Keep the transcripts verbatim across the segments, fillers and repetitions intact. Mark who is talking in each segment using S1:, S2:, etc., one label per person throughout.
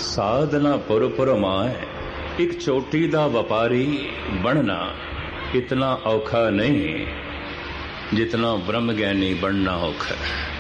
S1: ਸਾਧਨਾ ਪੁਰ ਪੁਰ ਮਾਏ, ਇੱਕ ਚੋਟੀ ਦਾ ਵਪਾਰੀ ਬਣਨਾ ਇਤਨਾ ਔਖਾ ਨਹੀਂ ਜਿਤਨਾ ਬ੍ਰਹਮ ਗਿਆਨੀ ਬਣਨਾ ਔਖਾ।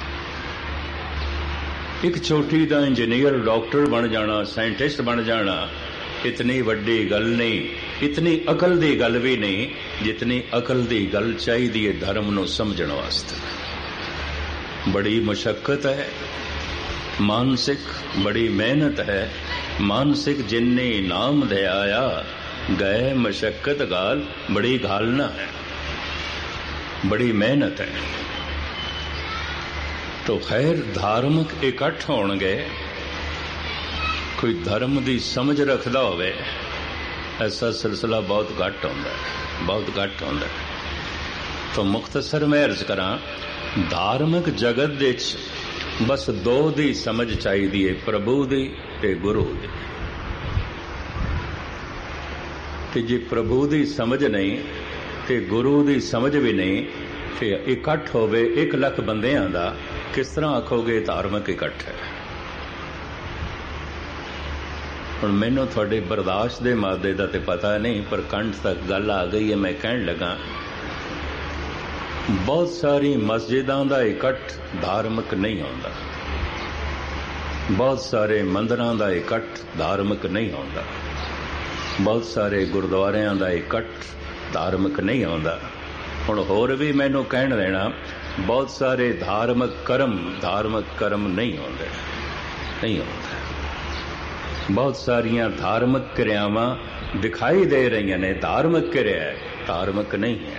S1: ਇੱਕ ਚੋਟੀ ਦਾ ਇੰਜੀਨੀਅਰ ਡਾਕਟਰ ਬਣ ਜਾਣਾ, ਸਾਇੰਟਿਸਟ ਬਣ ਜਾਣਾ ਇਤਨੀ ਵੱਡੀ ਗੱਲ ਨਹੀਂ, ਇਤਨੀ ਅਕਲ ਦੀ ਗੱਲ ਵੀ ਨਹੀਂ ਜਿਤਨੀ ਅਕਲ ਦੀ ਗੱਲ ਚਾਹੀਦੀ ਹੈ ਧਰਮ ਨੂੰ ਸਮਝਣ ਵਾਸਤੇ। ਬੜੀ ਮੁਸ਼ੱਕਤ ਹੈ ਮਾਨਸਿਕ, ਬੜੀ ਮਿਹਨਤ ਹੈ ਮਾਨਸਿਕ। ਜਿन्ने नाम ध्याया गए मशक्कत गाल, बड़ी घालना है, बड़ी मेहनत है। तो खैर धार्मिक इकट्ठ होणगे, कोई धर्म की समझ रखता होवे ऐसा सिलसिला बहुत घट होंदा है, बहुत घट होंदा है। तो मुख्तसर मैं अर्ज करा, धार्मिक जगत दे बस दो दी समझ चाहिए, प्रभु दी ते गुरु दी। ते जे प्रभु दी समझ नहीं ते गुरु दी समझ भी नहीं, फिर इकट्ठ होवे एक लख बंदियां दा, किस तरह आखोगे धार्मिक इकट्ठ है। हुण मैनूं तुहाडे बर्दाश्त दे मादे दा ते पता नहीं, पर कंठ तक गल आ गई है। मैं कहण लगा, बहुत सारी मस्जिदां दा इकट्ठ धार्मिक नहीं होंदा, बहुत सारे मंदिरां दा इकट्ठ धार्मिक नहीं होंदा, बहुत सारे गुरुद्वारियां दा इकट्ठ धार्मिक नहीं होंदा। हुण होर भी मैनूं कहण देना, बहुत सारे धार्मिक कर्म धार्मिक कर्म नहीं होंदे, नहीं होंदे। बहुत सारियां धार्मिक क्रियावां दिखाई दे रही ने धार्मिक क्रिया है, धार्मिक नहीं है।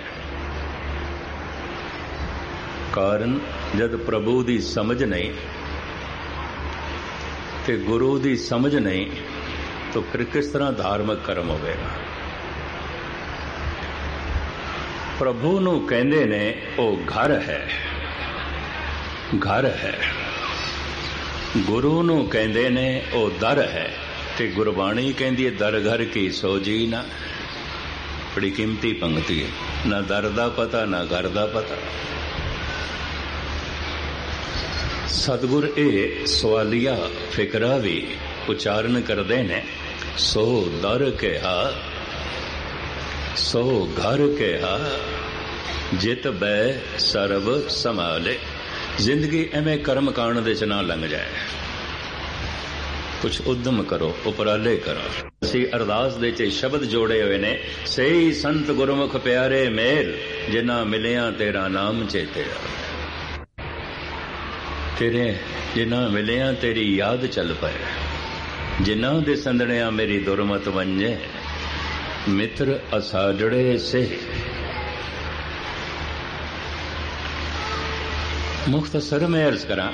S1: कारण जद प्रभु दी समझ नहीं ते गुरु दी समझ नहीं, तो फिर किस तरह धार्मिक कर्म होवेगा। प्रभु नूं कहंदे ने ओ घर है, घर है। गुरु नूं कहंदे ने ओ दर है, ते गुरबाणी कहंदी है दर घर की सोजी ना। बड़ी कीमती पंक्ति है, ना दर दा पता ना घर दा पता। सतगुर ए सवालिया फिकरा भी उच्चारण करते ने, सो दर कहा सो घर कहा, जित बै सर्व संभाले। जिंदगी एवें कर्म कांड दे च ना लंघ जाए, कुछ उद्यम करो, उपराले करो। असी अरदास दे च शब्द जोड़े हुए ने, सही संत गुरमुख प्यारे मेल, जिन्ना मिलिया तेरा नाम चेते। तेरे जिन्ना मिलिया तेरी याद चल पाए, जिन्ना दे संदणिया मेरी दुरमत वंजे। मित्र असाजड़े से मुख्तसर में अर्ज करा,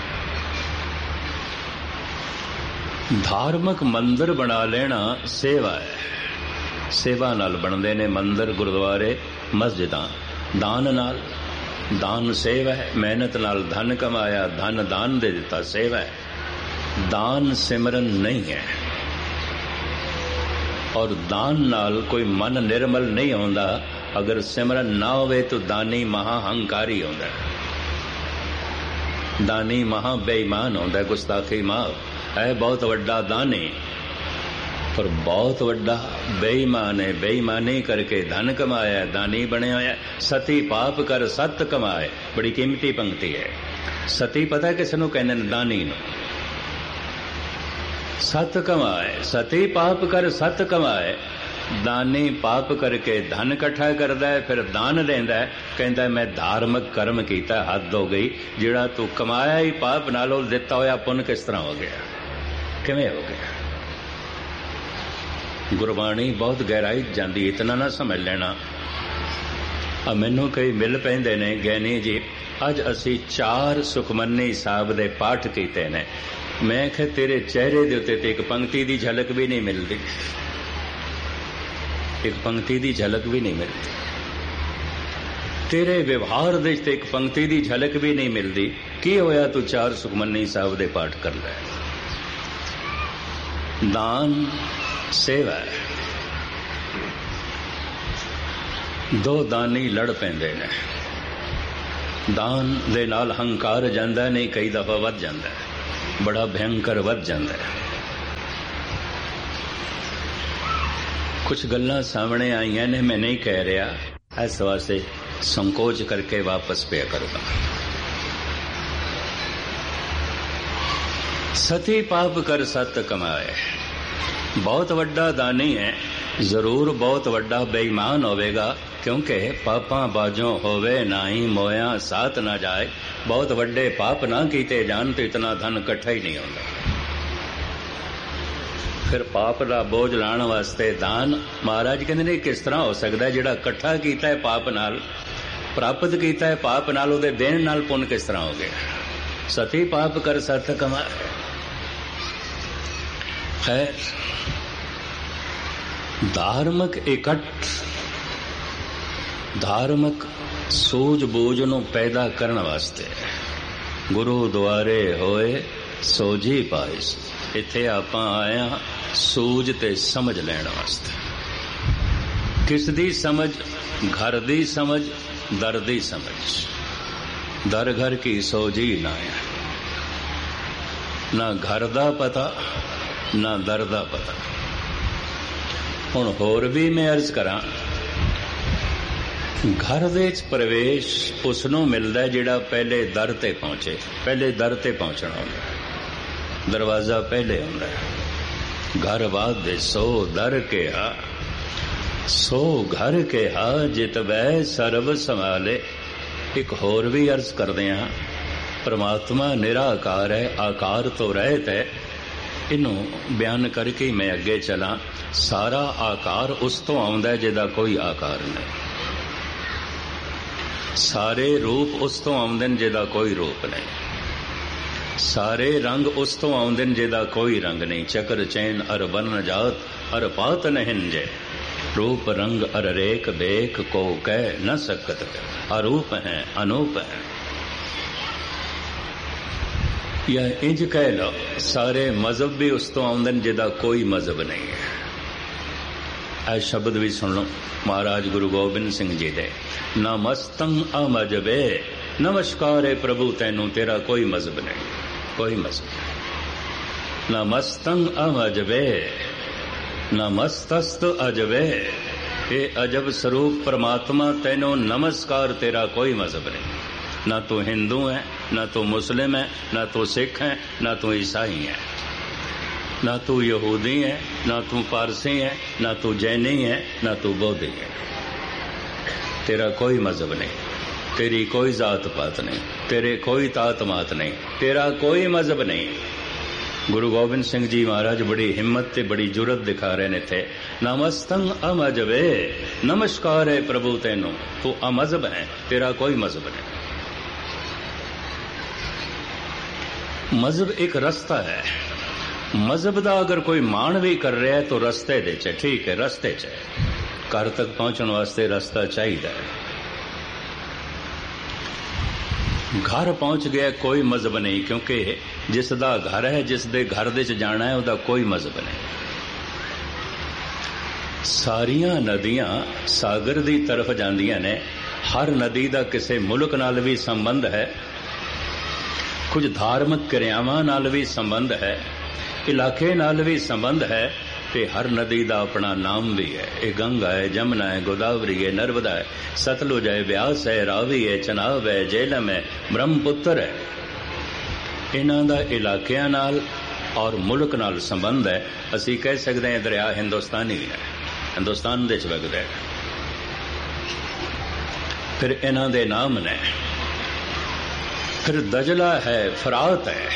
S1: धार्मिक मंदिर बना लेना सेवा है। सेवा नाल बनते ने मंदिर, गुरुद्वारे, मस्जिदां। दान नाल, दान सेवा है। मेहनत नाल धन कमाया, धन दान दे दिता, सेवा है। दान सिमरन नहीं है। और दान नाल कोई मन निर्मल नहीं होंदा। अगर सिमरन ना होवे तो दानी महा हंकारी होंदा, दानी महा बेईमान होंदा, गुस्ताखी माफ है। बहुत वड्डा दानी पर बहुत वड्डा बेईमान है। बेईमानी करके धन कमाया, दानी बने होया। सती पाप कर सत कमाए, बड़ी कीमती पंक्ति है। सती पता किस नूं कहंदे ने? दानी नूं। सत कमाए, सती पाप कर सत कमाए। दानी पाप करके धन इकट्ठा करदा है, फिर दान देंदा है, कहंदा है मैं धार्मिक कर्म कीता, हद हो गई। जिहड़ा तू कमाया ही पाप नालों दिता होया पुन किस तरह हो गया, किवें हो गया? गुरबाणी बहुत गहराई जाती, इतना ना समझ लेना। मैनू कई मिल पैंदे ने, गैनी जी अज असी चार सुखमनी साहब दे पाठ कीते ने। मैं कहा तेरे चेहरे दे उत्ते ते एक पंक्ति दी झलक भी नहीं मिलती, एक पंक्ति दी झलक भी नहीं मिलती। तेरे व्यवहार दे ते एक पंक्ति दी झलक भी नहीं मिलती। की होया तू चार सुखमनी साहब दे पाठ कर ले? दान सेवा है। दो दानी लड़ पैंदे ने, दान दे नाल हंकार जांदा नहीं, कई दफा वध जांदा है, बड़ा भयंकर वध जांदा है। ਕੁਝ ਗੱਲਾਂ ਸਾਹਮਣੇ ਆਈਆਂ ਨੇ, ਮੈਂ ਨਹੀਂ ਕਹਿ ਰਿਹਾ, ਇਸ ਵਾਸਤੇ ਸੰਕੋਚ ਕਰਕੇ ਵਾਪਸ ਪਿਆ ਕਰੂੰਗਾ। ਸਤੀ ਪਾਪ ਕਰ ਸਤ ਕਮਾਏ। ਬਹੁਤ ਵੱਡਾ ਦਾਨੀ ਹੈ, ਜ਼ਰੂਰ ਬਹੁਤ ਵੱਡਾ ਬੇਈਮਾਨ ਹੋਵੇਗਾ, ਕਿਉਂਕਿ ਪਾਪਾਂ ਬਾਝੋਂ ਹੋਵੇ ਨਾਹੀ ਮੋਇਆ ਸਾਥ ਨਾ ਜਾਏ। ਬਹੁਤ ਵੱਡੇ ਪਾਪ ਨਾ ਕੀਤੇ ਜਾਣ ਤੇ ਇਤਨਾ ਧਨ ਇਕੱਠਾ ਹੀ ਨਹੀਂ ਹੁੰਦਾ। ਫਿਰ ਪਾਪ ਦਾ ਬੋਝ ਲਾਉਣ ਵਾਸਤੇ ਦਾਨ, ਮਹਾਰਾਜ ਕਹਿੰਦੇ ਨੇ ਕਿਸ ਤਰ੍ਹਾਂ ਹੋ ਸਕਦਾ? ਜਿਹੜਾ ਇਕੱਠਾ ਕੀਤਾ ਹੈ ਪਾਪ ਨਾਲ, ਪ੍ਰਾਪਤ ਕੀਤਾ ਹੈ ਪਾਪ ਨਾਲ, ਉਹਦੇ ਦੇਣ ਨਾਲ ਪੁੰਨ ਕਿਸ ਤਰ੍ਹਾਂ ਹੋ ਗਿਆ? ਸਤੀ ਪਾਪ ਕਰ ਸਤ ਕਮਾਏ। ਖੈਰ, ਧਾਰਮਿਕ ਇਕੱਠ, ਧਾਰਮਿਕ ਸੂਝ-ਬੂਝ ਨੂੰ ਪੈਦਾ ਕਰਨ ਵਾਸਤੇ ਗੁਰੂ ਦੁਆਰੇ ਹੋਏ ਸੋਝੀ ਪਾਇਸ। ਇੱਥੇ ਆਪਾਂ ਆਏ ਹਾਂ ਸੂਝ ਤੇ ਸਮਝ ਲੈਣ ਵਾਸਤੇ। ਕਿਸ ਦੀ ਸਮਝ? ਘਰ ਦੀ ਸਮਝ, ਦਰ ਦੀ ਸਮਝ। ਦਰ ਘਰ ਕੀ ਸੋਝੀ ਨਾ ਹੈ, ਨਾ ਘਰ ਦਾ ਪਤਾ ਨਾ ਦਰ ਦਾ ਪਤਾ। ਹੁਣ ਹੋਰ ਵੀ ਮੈਂ ਅਰਜ਼ ਕਰਾਂ, ਘਰ ਦੇ ਵਿੱਚ ਪ੍ਰਵੇਸ਼ ਉਸ ਨੂੰ ਮਿਲਦਾ ਜਿਹੜਾ ਪਹਿਲੇ ਦਰ ਤੇ ਪਹੁੰਚੇ। ਪਹਿਲੇ ਦਰ ਤੇ ਪਹੁੰਚਣਾ ਹੁੰਦਾ, ਦਰਵਾਜ਼ਾ ਪਹਿਲੇ ਹੁੰਦਾ। ਘਰ ਬਾਦ ਸੋ ਦਰ ਕਿਹਾ, ਸੋ ਘਰ ਕਿਹਾ, ਜਿਤ ਵੈ ਸਰਬ ਸੰਭਾਲੇ। ਇੱਕ ਹੋਰ ਵੀ ਅਰਜ਼ ਕਰਦੇ ਹਾਂ, ਪਰਮਾਤਮਾ ਨਿਰਾਕਾਰ ਹੈ, ਆਕਾਰ ਤੋਂ ਰਹਿਤ ਹੈ। ਇਹਨੂੰ ਬਿਆਨ ਕਰਕੇ ਮੈਂ ਅੱਗੇ ਚਲਾਂ। ਸਾਰਾ ਆਕਾਰ ਉਸ ਤੋਂ ਆਉਂਦਾ ਜਿਹਦਾ ਕੋਈ ਆਕਾਰ ਨਹੀਂ। ਸਾਰੇ ਰੂਪ ਉਸ ਤੋਂ ਆਉਂਦੇ ਨੇ ਜਿਹਦਾ ਕੋਈ ਰੂਪ ਨਹੀਂ। ਸਾਰੇ ਰੰਗ ਉਸ ਤੋਂ ਆਉਂਦੇ ਨੇ ਜਿਹਦਾ ਕੋਈ ਰੰਗ ਨਹੀਂ। ਚੱਕਰ ਚੈਨ ਅਰ ਬਨ ਜਾਤ ਅਰ ਪਾਤ ਨਹਿਨ ਜੇ। रूप रंग अर रेख देख को कह न सकत, अरूप है अनूप है। यह इंज कह लो, सारे मजहब भी उस तो आउंदे ने जिहदा कोई मजहब नहीं है। ऐ शब्द भी सुन लो महाराज गुरु गोबिंद सिंह जी दे, नमस्तं अमजबे, नमस्कार है प्रभु तैनू तेरा कोई मजहब नहीं, कोई मजहब। नमस्तं अमजबे, नमस्तस्त अजबे। ये अजब स्वरूप परमात्मा तैनू नमस्कार, तेरा कोई मजहब नहीं। ना तू हिंदू है, ना तू मुस्लिम है, ना तू सिख है, ना तू ईसाई है, ना तू यहूदी है, ना तू पारसी है, ना तू जैनी है, ना तू बौद्धी है। तेरा कोई मजहब नहीं, तेरी कोई जात पात नहीं, तेरे कोई तात मात नहीं, तेरा कोई मजहब नहीं। गुरु गोबिंद सिंह जी महाराज बड़ी हिम्मत ते बड़ी जुरत दिखा रहे ने थे। नमस्तं अमजबे, नमस्कार है प्रभु तैनू, तू अमजहब है, तेरा कोई मजहब नहीं। मजहब एक रस्ता है। मजहब का अगर कोई मान भी कर रहा है तो रस्ते दे च, ठीक है, रस्ते च घर तक पहुंचने वास्ते रस्ता चाहिए। घर पहुंच गया कोई मजहब नहीं, क्योंकि जिसदा घर है, जिस दे घर दे च जाना है, उसदा कोई मजहब नहीं। सारियां नदियां सागर दी तरफ जांदियां ने। हर नदी दा किसी मुल्क नाल भी संबंध है, कुछ धार्मिक क्रियावां नाल भी संबंध है, इलाके नाल भी संबंध है, ते हर नदी का अपना नाम भी है। ये गंगा है, जमुना है, गोदावरी है, नर्मदा है, सतलुज है, व्यास है, रावी है, चनाब है, झेलम है, ब्रह्मपुत्र है। इन्हां दा इलाकियां नाल और मुल्क नाल संबंध है। असी कह सकते हैं दरिया हिंदुस्तानी है, हिंदुस्तान दे च वगदा है। फिर इन्हां दे नाम ने। फिर दजला है, फरात है,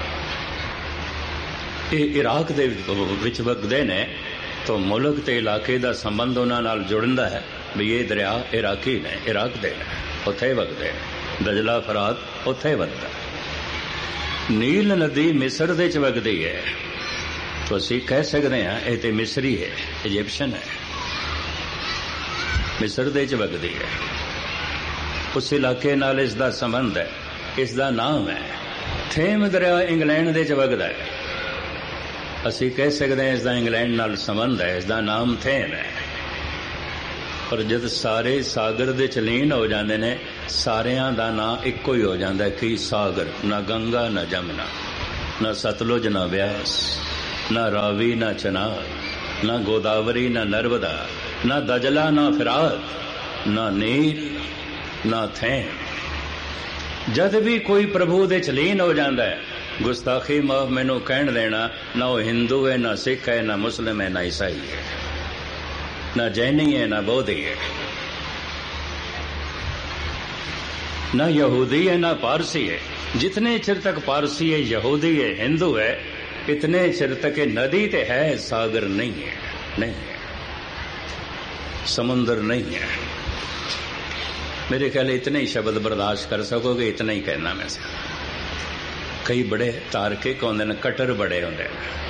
S1: ये इराक दे विच वगदे ने, तो मुल्क ते इलाके दा संबंध उन्हां नाल जुड़दा है भी ये दरिया इराकी ने, इराक दे ने, उत्थे वगदे। दजला फरात उत्थे वगदा। नील नदी मिस्र दे च वगदी है, तो असीं कह सकते हैं ये ते मिस्री है, इजिप्शियन है, मिस्र दे च वगदी है। उस इलाके नाल इसदा संबंध है, इसदा नाम है। थेम दरिया इंग्लैंड दे च वगदा है, असी कह सकते हैं इसका इंग्लैंड नाल संबंध है, इसका नाम थेम है। पर जब सारे सागर दे लीन हो जाते हैं, सारियां दा नाम इको ही हो जाता है कि सागर। ना गंगा ना जमुना, ना सतलुज ना व्यास, ना रावी ना चनाब, ना गोदावरी ना नर्मदा ना दजला ना फिरात ना नील ना थैम। जद भी कोई प्रभु दे च लीन हो जाता है, गुस्ताखी माफ मैनू कहन देना, ना वो हिंदू है ना सिख है ना मुस्लिम है ना ईसाई है ना जैनी है ना बौद्धि है ना यहूदी है ना पारसी है। जितने चिर तक पारसी है, यहूदी है, हिंदू है, इतने चिर तक नदी ते है, सागर नहीं है, नहीं है, समुन्द्र नहीं है। मेरे ख्याल इतने ही शब्द बर्दाश्त कर सकोगे, इतना ही कहना मैं से। कई बड़े तार्किक होंगे न, कटर बड़े होंगे,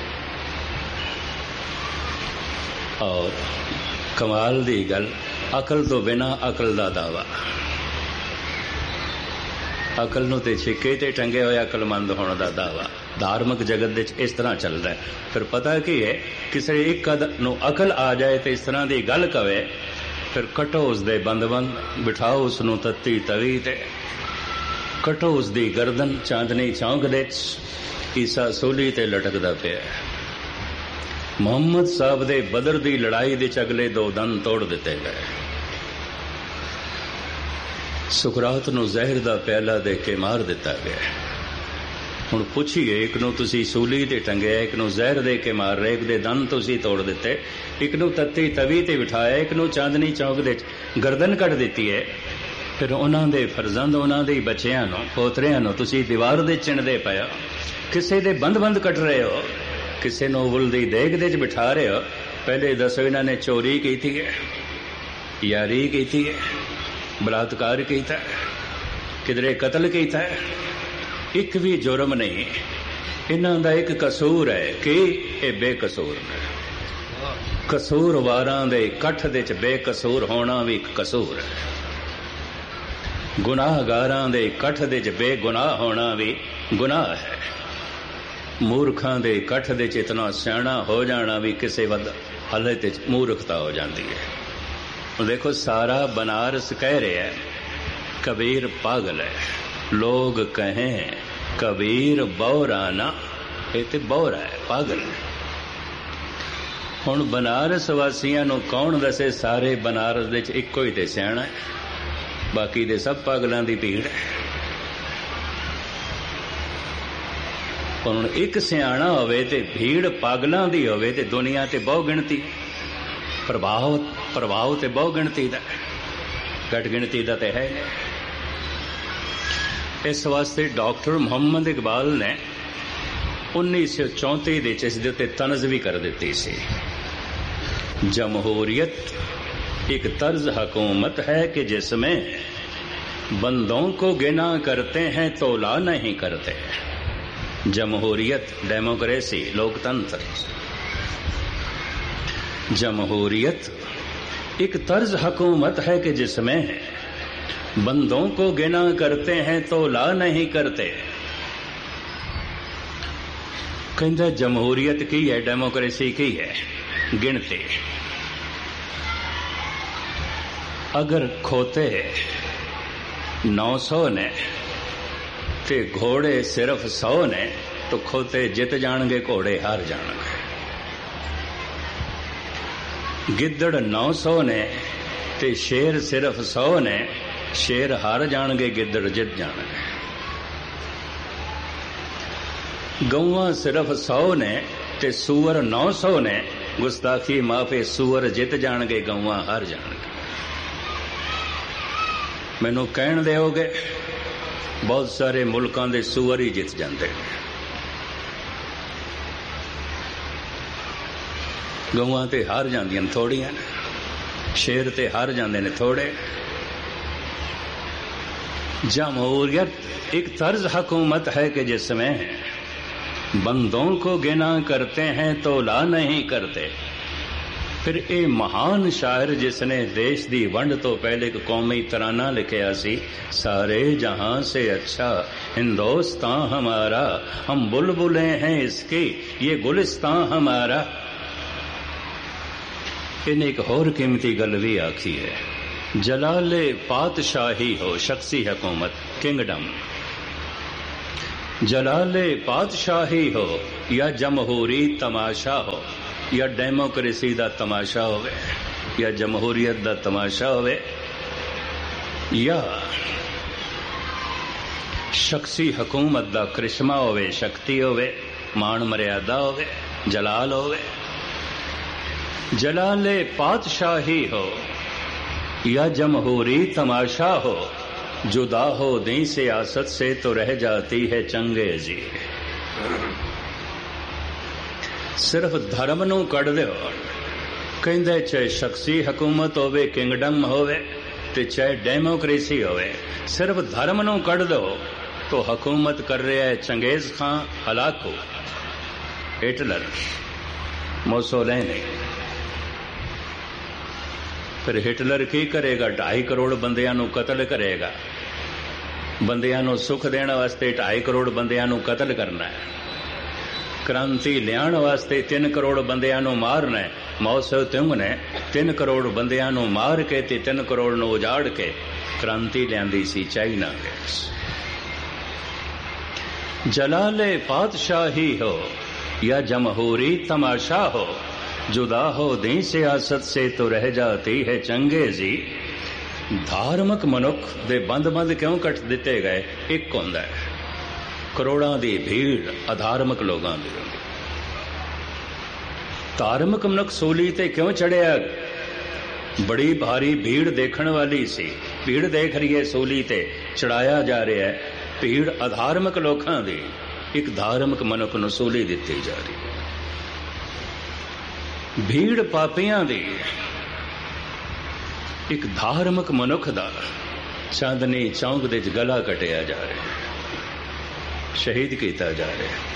S1: और कमाल दी गल, अकल तो बिना अकल दा दावा। अकल नूं ते छिके ते टंगे हुए अकलमंद होने का दावा धार्मिक जगत इस तरह चल रहा है। फिर पता की है, किसी एक नूं अकल आ जाए तो इस तरह की गल कवे, फिर कटो उसदे बंद बंद, बिठाओ उसनूं तत्ती तवी ते, कटो उसदी गर्दन चांदनी चौंक दे, ईसा सूली ते लटकदा पिया। मुहम्मद साहब दे बदर दी लड़ाई दे अगले दो दंद तोड़ दिते गए। सुकरात नूं जहर दा प्याला दे के मार दिता गया। हुण पुछिए, एक नूं तुसीं सूली ते टंगिया, एक नूं जहर दे के मार रहे, एक दे दंद तुसीं तोड़ दिते, एक नूं तत्ती तवी ते बिठाया, एक नूं चांदनी चौक दे गर्दन कट दिती है। फिर उन्हां दे फरजंद, उन्हां दे बच्चियां नूं, पोतरियां नूं तुसीं दीवार दे चिणदे पए हो, किसे दे बंद बंद कट रहे हो, किसे नूं उबल दी देग दे च बिठा रहे हो। पहले दसो, इन्हां ने चोरी कीती है, यारी कीती है, बलात्कार किया, किधरे कतल किया, एक भी जुर्म नहीं। इन्हां दा एक कसूर है कि ये बेकसूर ने। कसूरवारां दे कठ दे च बेकसूर होना भी एक कसूर है। गुनाहगारां दे कठ दे च बेगुनाह होना भी गुनाह है। मूर्खां दे कठ दे च इतना सियाणा हो जाना भी किसी वद हालत च मूर्खता हो जाती है। देखो, सारा बनारस कह रहे हैं कबीर पागल है, लोग कहें कबीर बौराना, ये तो बौरा है, पागल है। हुण बनारस वासियां नूं कौन दसे, सारे बनारस दे च इक्को ही ते सियाणा है, बाकी दे सब पागलां दी भीड़ है। हुण एक सियाणा होवे ते भीड़ पागलां दी होवे ते दुनिया ते बहु गिणती, प्रभाव प्रभाव तो बहु गिणती का, घट गिणती का तो है। इस वास्ते डॉक्टर मुहम्मद इकबाल ने उन्नीस सौ चौंती इस दे उत्ते तनज भी कर दी सी। जमहूरियत एक तर्ज हुकूमत है कि जिसमें बंदों को गिना करते हैं तोला नहीं करते। जमहूरियत, डेमोक्रेसी, लोकतंत्र। जमहूरियत एक तर्ज हुकूमत है कि जिसमें बंदों को गिना करते हैं तो ला नहीं करते। कहता जमहूरियत की है, डेमोक्रेसी की है, गिनते। अगर खोते नौ सौ ने ते घोड़े सिर्फ सौ ने तो खोते जित जाणगे, घोड़े हार जाणगे। गिद्दड़ नौ सौ ने ते शेर सिर्फ सौ ने, शेर हार जाणगे, गिद्दड़ जित जाणगे। गौवां सिर्फ सौ ने ते सूअर नौ सौ ने, गुस्ताखी माफे, सूअर जित जाणगे, गौवां हार जाणगे। मैनू कहण दिओगे, बहुत सारे मुल्कां दे सूअर ही जित जांदे ने, गौवां ते हार जांदियां थोड़ियां, शेर ते हार जांदे ने थोड़े। जमहूरियत एक तर्ज हुकूमत है कि जिसमें बंदों को गिना करते हैं तो ला नहीं करते। फिर ये महान शायर जिसने देश दी वंड तो पहले एक कौमी तराना लिखिया सी, सारे जहां से अच्छा हिंदुस्तान हमारा, हम बुलबुलें हैं इसकी, ये गुलिस्तान हमारा। इन्हें एक होर कीमती गल भी आखी है, जलाले पातशाही हो, शख्सी हुकूमत, किंगडम। जलाले पातशाही हो या जमहूरी तमाशा हो, या डेमोक्रेसी का तमाशा होवे या जमहूरीयत का तमाशा होवे या शख्सी हुकूमत का करिश्मा होवे, शक्ति होवे, मान मर्यादा होवे, जलाल होवे, जलाले पातशाही हो या जमहूरी तमाशा हो, जुदा हो दी सियासत से तो रह जाती है चंगेजी। सिर्फ धर्म नूं कढ़ दिओ, कहंदे चाहे शख्सी हुकूमत होवे, किंगडम होवे ते चाहे डेमोक्रेसी होवे, सिर्फ धर्म नूं कढ़ दो तो हुकूमत कर रहा है चंगेज खां, हलाकू, हिटलर, मोसोलिनी। फिर हिटलर की करेगा? ढाई करोड़ बंदियां नूं कतल करेगा। बंदियां नूं सुख देने वास्ते ढाई करोड़ बंदियां नूं कतल करना है। क्रांति लियाण वास्ते तीन करोड़ बंदियां नूं मारना है। माओ त्से तुंग ने तीन करोड़ बंदियां नूं मार के ते तीन करोड़ नूं उजाड़ के क्रांति लियांदी सी चाइना विच। जलाले पातशाही हो या जमहूरी तमाशा हो, जुदा हो दी सियासत से तो रह जाती है चंगेजी। धार्मिक मनुख दे बंद बंद क्यों कट दिते गए? एक होंदा है करोड़ां दी भीड़ अधार्मिक लोगां दी। धार्मिक मनुख सूली ते क्यों चढ़िया? बड़ी भारी भीड़ देखण वाली सी, भीड़ देख रही है, सूली ते चढ़ाया जा रहा है। भीड़ अधार्मिक लोकां दी, एक धार्मिक मनुख नूं सूली दित्ती जा रही है। भीड़ पापियां दी, एक धार्मिक मनुख दा चांदनी चौंक दे गला कटिया जा रहा है, शहीद किया जा रहा है।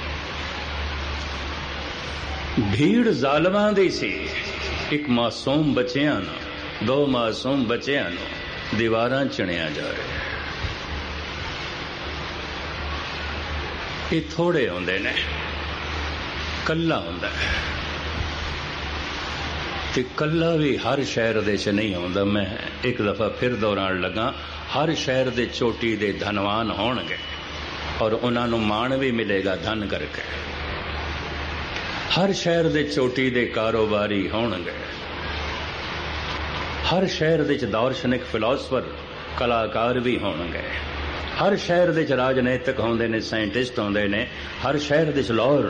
S1: भीड़ जालमां दी सी, एक मासूम बच्चियां नूं, दो मासूम बच्चियां नूं दीवारां चिणिया जा रहा है। ये थोड़े होंदे ने, कल्ला होंदा है ते कल्ला भी हर शहर दे च नहीं होंदा। मैं एक दफा फिर दोहराण लगा, हर शहर दे चोटी दे धनवान होणगे और उन्हां नूं मान भी मिलेगा धन करके। हर शहर दे चोटी दे कारोबारी होणगे, हर शहर दे दार्शनिक फिलोसफर कलाकार भी होणगे, हर शहर दे राजनीतिक होंदे ने, साइंटिस्ट होंदे ने, हर शहर दे लॉयर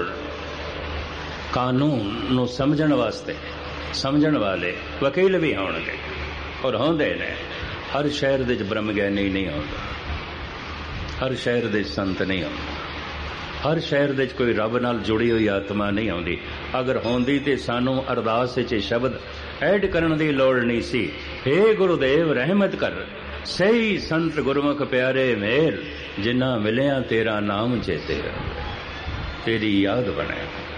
S1: कानून नूं समझण वास्ते समझण वाले वकील भी होणगे और होंदे ने। हर शहर दे ब्रह्म ज्ञानी नहीं होंदा, हर शहर दे संत नहीं होंदा, हर शहर दे कोई रब नाल जुड़ी हुई आत्मा नहीं आउंदी। अगर होंदी ते सानू अरदास च शब्द ऐड करन दी लोड़ नहीं सी। हे गुरुदेव रहमत कर, सही संत गुरमुख प्यारे मेल, जिन्ना मिलिया तेरा नाम चेते, तेरी याद बने।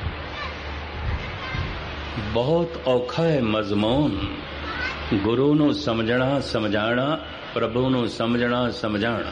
S1: बहुत औखा है मजमून, गुरु नू समझना समझाना, प्रभु नू समझना समझाना।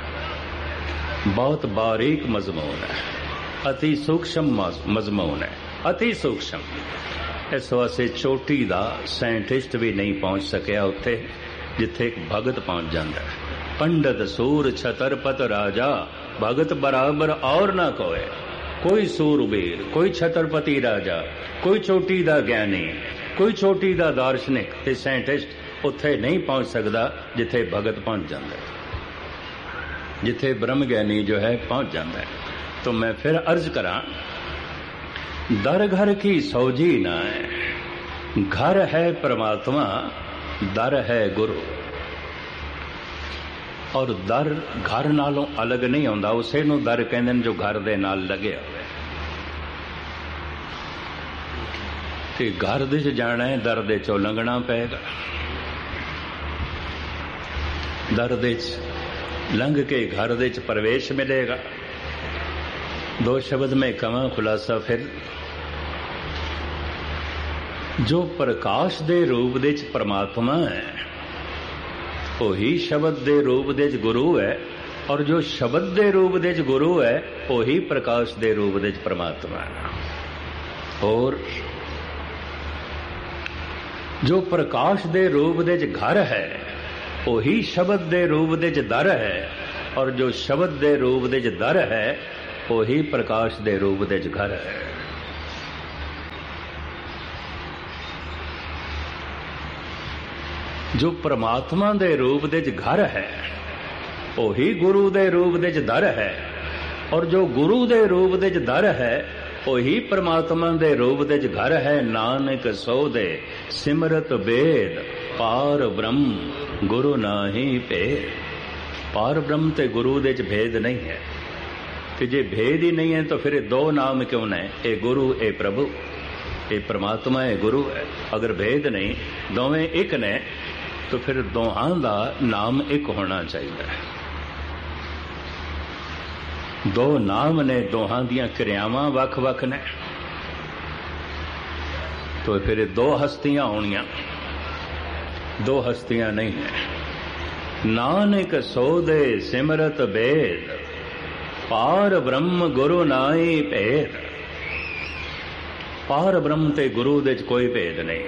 S1: बहुत बारीक मजमून है, अति सूक्ष्म मजमून है, अति सूक्ष्म। इस वास्ते चोटी दा साइंटिस्ट भी नहीं पहुंच सकिया उत्थे जिथे एक भगत पहुंच जाता है। पंडित सूर छतरपत राजा, भगत बराबर और ना कोई। कोई सूरबीर, कोई छतरपति राजा, कोई चोटी दा ज्ञानी, कोई चोटी दा दार्शनिक ते साइंटिस्ट उत्थे नहीं पहुंच सकता जिथे भगत पहुंच जाता है, जिथे ब्रह्म ज्ञानी जो है पहुंच जाता है। तो मैं फिर अर्ज करा, दर घर की सौजी ना है, घर है परमात्मा, दर है गुरु। और दर घर नालों अलग नहीं होंदा, उसे नूं दर कहंदे ने जो घर दे नाल लगे होवे। ते घर दे च जाना है, दर दे चों लंघना पेगा। दर दे च लंघ के घर दे च प्रवेश मिलेगा। दो शब्द में कवां खुलासा फिर, जो प्रकाश दे रूप दे च परमात्मा है, वही शब्द दे रूप दे च गुरु है, और जो शब्द दे रूप दे च गुरु है वही प्रकाश दे रूप दे च परमात्मा है। और जो प्रकाश दे रूप दे च घर है वही शब्द दे रूप दे च दर है, और जो शब्द दे रूप दे च दर है वही प्रकाश दे रूप दे च घर है। ਜੋ ਪ੍ਰਮਾਤਮਾ ਦੇ ਰੂਪ ਦੇ ਚ ਘਰ ਹੈ ਉਹੀ ਗੁਰੂ ਦੇ ਰੂਪ ਦੇ ਚ ਦਰ ਹੈ, ਔਰ ਜੋ ਗੁਰੂ ਦੇ ਰੂਪ ਦੇ ਚ ਦਰ ਹੈ ਉਹੀ ਪ੍ਰਮਾਤਮਾ ਦੇ ਰੂਪ ਦੇ ਚ ਘਰ ਹੈ। ਨਾਨਕ ਸੋ ਦੇ ਸਿਮਰਤ ਬੇਦ ਪਾਰ ਬ੍ਰਹਮ ਗੁਰੂ ਨਾਹੀ ਭੇਦ। ਪਾਰ ਬ੍ਰਹਮ ਤੇ ਗੁਰੂ ਦੇ ਚ ਭੇਦ ਨਹੀਂ ਹੈ। ਕਿ ਜੇ ਭੇਦ ਹੀ ਨਹੀਂ ਹੈ ਤਾਂ ਫਿਰ ਇਹ ਦੋ ਨਾਮ ਕਿਉਂ ਨੇ? ਇਹ ਗੁਰੂ, ਇਹ ਪ੍ਰਭੂ, ਇਹ ਪ੍ਰਮਾਤਮਾ, ਇਹ ਗੁਰੂ ਹੈ। ਅਗਰ ਭੇਦ ਨਹੀਂ, ਦੋਵੇਂ ਇੱਕ ਨੇ, ਤਾਂ ਫਿਰ ਦੋਹਾਂ ਦਾ ਨਾਮ ਇੱਕ ਹੋਣਾ ਚਾਹੀਦਾ ਹੈ। ਦੋ ਨਾਮ ਨੇ, ਦੋਹਾਂ ਦੀਆਂ ਕਿਰਿਆਵਾਂ ਵੱਖ-ਵੱਖ ਨੇ, ਤਾਂ ਫਿਰ ਦੋ ਹਸਤੀਆਂ ਹੋਣੀਆਂ, ਦੋ ਹਸਤੀਆਂ ਨਹੀਂ ਹੈ। ਨਾਨਕ ਸੋ ਦੇ ਸਿਮਰਤ ਬੇਦ ਪਾਰ ਬ੍ਰਹਮ ਗੁਰੂ ਨਾਹੀ ਭੇਦ। ਪਾਰ ਬ੍ਰਹਮ ਤੇ ਗੁਰੂ ਦੇ ਚ ਕੋਈ ਭੇਦ ਨਹੀਂ।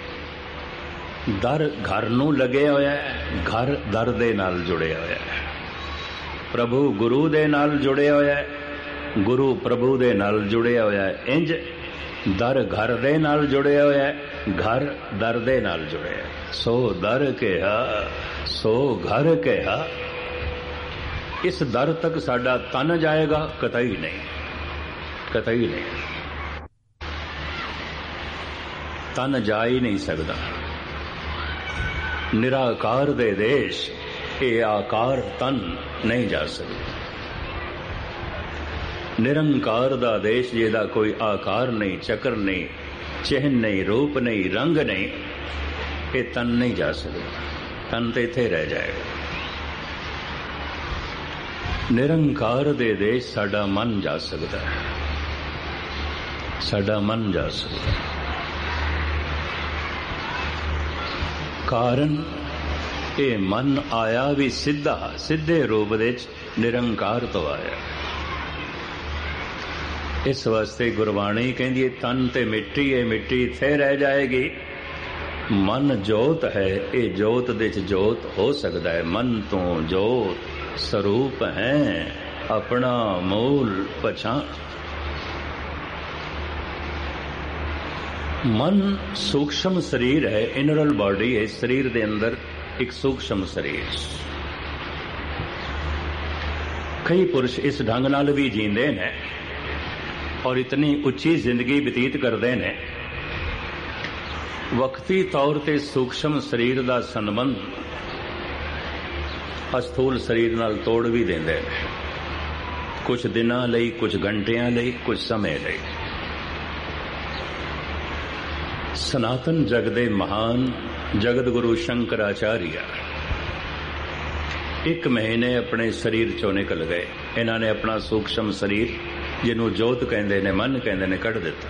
S1: ਦਰ ਘਰ ਨੂੰ ਲੱਗਿਆ ਹੋਇਆ ਹੈ, ਘਰ ਦਰ ਦੇ ਨਾਲ ਜੁੜਿਆ ਹੋਇਆ ਹੈ। ਪ੍ਰਭੂ ਗੁਰੂ ਦੇ ਨਾਲ ਜੁੜਿਆ ਹੋਇਆ ਹੈ, ਗੁਰੂ ਪ੍ਰਭੂ ਦੇ ਨਾਲ ਜੁੜਿਆ ਹੋਇਆ ਹੈ। ਇੰਜ ਦਰ ਘਰ ਦੇ ਨਾਲ ਜੁੜਿਆ ਹੋਇਆ ਹੈ, ਘਰ ਦਰ ਦੇ ਨਾਲ ਜੁੜਿਆ ਹੈ। ਸੋ ਦਰ ਕਿਹਾ, ਸੋ ਘਰ ਕਿਹਾ। ਇਸ ਦਰ ਤੱਕ ਸਾਡਾ ਤਨ ਜਾਏਗਾ? ਕਤਈ ਨਹੀਂ, ਕਤਈ ਨਹੀਂ। ਤਨ ਜਾ ਹੀ ਨਹੀਂ ਸਕਦਾ। ਨਿਰਾਕਾਰ ਦੇ ਦੇਸ਼ ਇਹ ਆਕਾਰ ਤਨ ਨਹੀਂ ਜਾ ਸਕਦਾ। ਨਿਰੰਕਾਰ ਦਾ ਦੇਸ਼ ਜਿਹਦਾ ਕੋਈ ਆਕਾਰ ਨਹੀਂ, ਚੱਕਰ ਨਹੀਂ, ਚਿਹਨ ਨਹੀਂ, ਰੂਪ ਨਹੀਂ, ਰੰਗ ਨਹੀਂ, ਇਹ ਤਨ ਨਹੀਂ ਜਾ ਸਕਦਾ। ਤਨ ਤੇ ਇੱਥੇ ਰਹਿ ਜਾਏਗਾ। ਨਿਰੰਕਾਰ ਦੇ ਦੇਸ਼ ਸਾਡਾ ਮਨ ਜਾ ਸਕਦਾ ਹੈ, ਸਾਡਾ ਮਨ ਜਾ ਸਕਦਾ ਹੈ। ਕਾਰਨ ਇਹ ਮਨ ਆਇਆ ਵੀ ਸਿੱਧਾ, ਸਿੱਧੇ ਰੂਪ ਵਿੱਚ ਨਿਰੰਕਾਰ ਤੋਂ ਆਇਆ। ਇਸ ਵਾਸਤੇ ਗੁਰਬਾਣੀ ਕਹਿੰਦੀ ਹੈ ਤਨ ਤੇ ਮਿੱਟੀ ਹੈ, ਮਿੱਟੀ ਇੱਥੇ ਰਹਿ ਜਾਏਗੀ। ਮਨ ਜੋਤ ਹੈ, ਇਹ ਜੋਤ ਦੇ ਚ ਜੋਤ ਹੋ ਸਕਦਾ ਹੈ। ਮਨ ਤੋਂ ਜੋਤ ਸਰੂਪ ਹੈ, ਆਪਣਾ ਮੂਲ ਪਛਾਣ। ਮਨ ਸੂਖਸ਼ਮ ਸਰੀਰ ਹੈ, ਇਨਰਲ ਬਾਡੀ ਹੈ। ਸਰੀਰ ਦੇ ਅੰਦਰ ਇੱਕ ਸੂਖਸ਼ਮ ਸਰੀਰ। ਕਈ ਪੁਰਸ਼ ਇਸ ਢੰਗ ਨਾਲ ਵੀ ਜੀਂਦੇ ਨੇ ਔਰ ਇਤਨੀ ਉੱਚੀ ਜ਼ਿੰਦਗੀ ਬਤੀਤ ਕਰਦੇ ਨੇ। ਵਕਤੀ ਤੌਰ ਤੇ ਸੂਖਸ਼ਮ ਸਰੀਰ ਦਾ ਸੰਬੰਧ ਅਸਥੂਲ ਸਰੀਰ ਨਾਲ ਤੋੜ ਵੀ ਦਿੰਦੇ ਨੇ, ਕੁਝ ਦਿਨਾਂ ਲਈ, ਕੁਝ ਘੰਟਿਆਂ ਲਈ, ਕੁਝ ਸਮੇਂ ਲਈ। ਸਨਾਤਨ ਜਗ ਦੇ ਮਹਾਨ ਜਗਤ ਗੁਰੂ ਸ਼ੰਕਰਾਚਾਰੀਆ ਇੱਕ ਮਹੀਨੇ ਆਪਣੇ ਸਰੀਰ ਚੋਂ ਨਿਕਲ ਗਏ। ਇਹਨਾਂ ਨੇ ਆਪਣਾ ਸੂਖਸ਼ਮ ਸਰੀਰ, ਜਿਹਨੂੰ ਜੋਤ ਕਹਿੰਦੇ ਨੇ, ਮਨ ਕਹਿੰਦੇ ਨੇ, ਕੱਢ ਦਿੱਤਾ।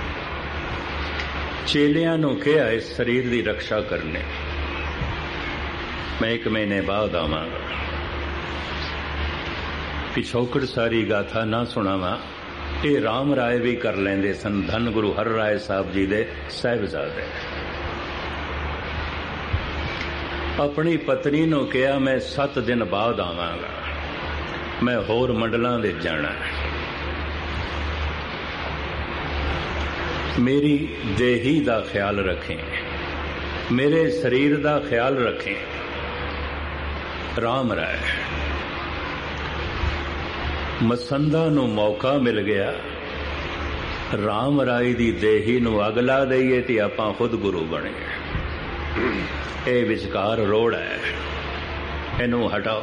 S1: ਚੇਲਿਆਂ ਨੂੰ ਕਿਹਾ ਇਸ ਸਰੀਰ ਦੀ ਰੱਖਿਆ ਕਰਨੇ, ਮੈਂ ਇੱਕ ਮਹੀਨੇ ਬਾਅਦ ਆਵਾਂਗਾ। ਪਿਛੋਕੜ ਸਾਰੀ ਗਾਥਾ ਨਾ ਸੁਣਾਵਾਂ, ਇਹ ਰਾਮ ਰਾਏ ਵੀ ਕਰ ਲੈਂਦੇ ਸਨ, ਧੰਨ ਗੁਰੂ ਹਰ ਰਾਏ ਸਾਹਿਬ ਜੀ ਦੇ ਸਾਹਿਬਜ਼ਾਦੇ। ਆਪਣੀ ਪਤਨੀ ਨੂੰ ਕਿਹਾ ਮੈਂ ਸੱਤ ਦਿਨ ਬਾਅਦ ਆਵਾਂਗਾ, ਮੈਂ ਹੋਰ ਮੰਡਲਾਂ ਦੇ ਜਾਣਾ। ਮੇਰੀ ਦੇਹੀ ਦਾ ਖਿਆਲ ਰੱਖੇਂ, ਮੇਰੇ ਸਰੀਰ ਦਾ ਖਿਆਲ ਰੱਖੇਂ। ਰਾਮ ਰਾਏ ਮਸੰਦਾ ਨੂੰ ਮੌਕਾ ਮਿਲ ਗਿਆ, ਰਾਮ ਰਾਏ ਦੀ ਦੇਹੀ ਨੂੰ ਅਗਲਾ ਦਈਏ ਤੇ ਆਪਾਂ ਖੁਦ ਗੁਰੂ ਬਣੇ। ਇਹ ਵਿਚਕਾਰ ਰੋੜ ਹੈ, ਇਹਨੂੰ ਹਟਾਓ।